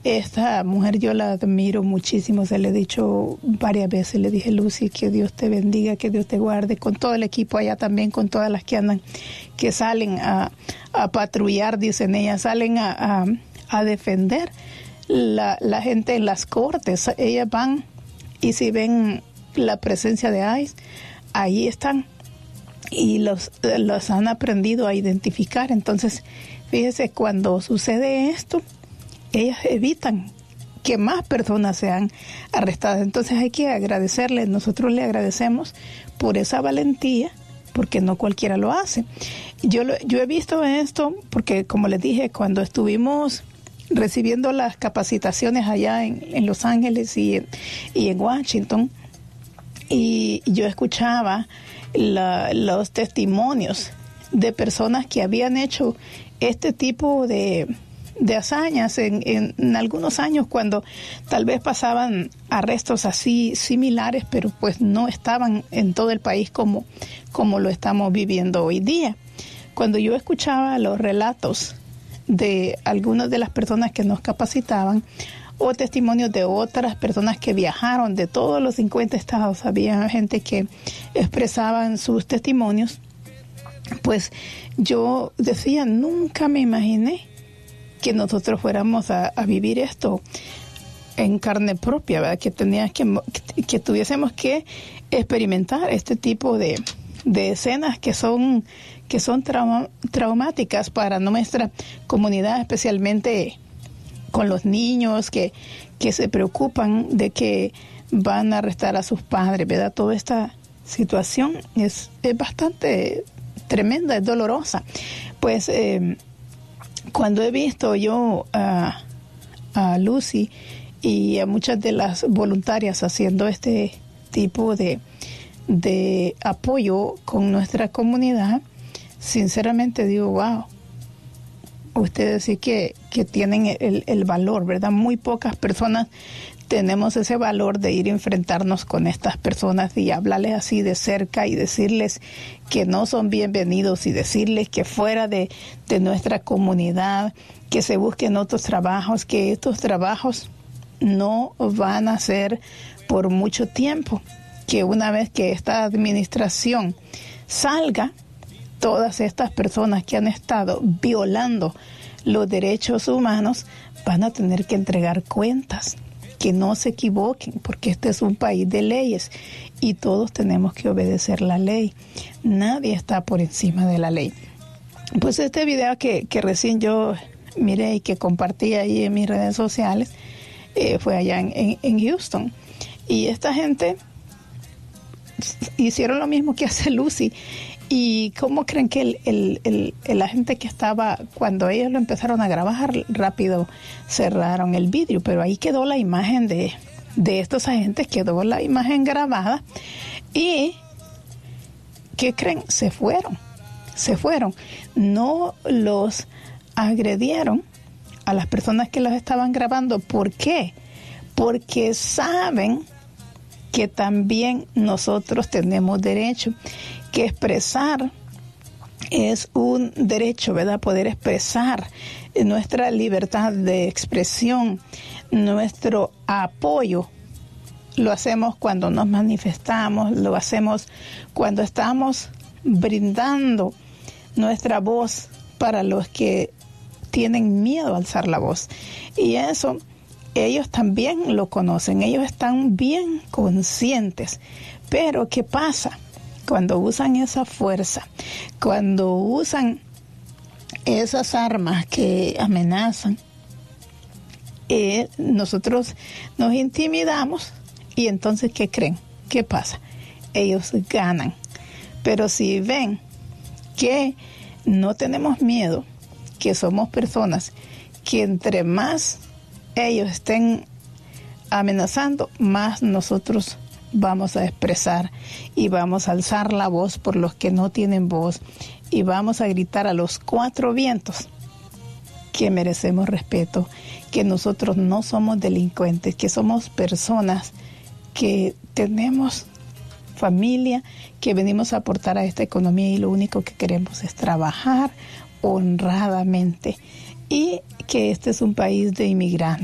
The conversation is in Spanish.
esta mujer yo la admiro muchísimo, se le he dicho varias veces, le dije, Lucy, que Dios te bendiga, que Dios te guarde, con todo el equipo allá también, con todas las que andan, que salen a patrullar, dicen ellas, salen a defender la gente en las cortes. Ellas van y si ven la presencia de ICE, ahí están y los han aprendido a identificar. Entonces, fíjese, cuando sucede esto, ellas evitan que más personas sean arrestadas. Entonces hay que agradecerle, nosotros le agradecemos por esa valentía, porque no cualquiera lo hace. Yo he visto esto porque, como les dije, cuando estuvimos recibiendo las capacitaciones allá en Los Ángeles y en Washington, y yo escuchaba los testimonios de personas que habían hecho este tipo de hazañas en algunos años, cuando tal vez pasaban arrestos así similares, pero pues no estaban en todo el país como lo estamos viviendo hoy día. Cuando yo escuchaba los relatos de algunas de las personas que nos capacitaban o testimonios de otras personas que viajaron de todos los 50 estados, había gente que expresaban sus testimonios, pues yo decía, nunca me imaginé que nosotros fuéramos a vivir esto en carne propia, ¿verdad? Que tuviésemos que experimentar este tipo de escenas que son traumáticas para nuestra comunidad, especialmente con los niños que se preocupan de que van a arrestar a sus padres, ¿verdad? Toda esta situación es bastante tremenda, es dolorosa. Pues cuando he visto yo a Lucy y a muchas de las voluntarias haciendo este tipo de apoyo con nuestra comunidad, sinceramente digo, wow, ustedes sí que tienen el valor, ¿verdad? Muy pocas personas tenemos ese valor de ir a enfrentarnos con estas personas y hablarles así de cerca y decirles que no son bienvenidos y decirles que fuera de nuestra comunidad, que se busquen otros trabajos, que estos trabajos no van a ser por mucho tiempo, que una vez que esta administración salga, todas estas personas que han estado violando los derechos humanos van a tener que entregar cuentas. Que no se equivoquen, porque este es un país de leyes y todos tenemos que obedecer la ley. Nadie está por encima de la ley. Pues este video que recién yo miré y que compartí ahí en mis redes sociales fue allá en Houston. Y esta gente hicieron lo mismo que hace Lucy. ¿Y cómo creen que el agente que estaba, cuando ellos lo empezaron a grabar, rápido cerraron el vidrio? Pero ahí quedó la imagen de estos agentes, quedó la imagen grabada. ¿Y qué creen? Se fueron. No los agredieron a las personas que los estaban grabando. ¿Por qué? Porque saben que también nosotros tenemos derecho, que expresar es un derecho, ¿verdad? Poder expresar nuestra libertad de expresión, nuestro apoyo. Lo hacemos cuando nos manifestamos, lo hacemos cuando estamos brindando nuestra voz para los que tienen miedo a alzar la voz. Y eso ellos también lo conocen, ellos están bien conscientes. Pero ¿qué pasa? Cuando usan esa fuerza, cuando usan esas armas que amenazan, nosotros nos intimidamos y entonces, ¿qué creen? ¿Qué pasa? Ellos ganan. Pero si ven que no tenemos miedo, que somos personas que entre más ellos estén amenazando, más nosotros vamos a expresar y vamos a alzar la voz por los que no tienen voz y vamos a gritar a los cuatro vientos que merecemos respeto, que nosotros no somos delincuentes, que somos personas que tenemos familia, que venimos a aportar a esta economía y lo único que queremos es trabajar honradamente y que este es un país de inmigrantes.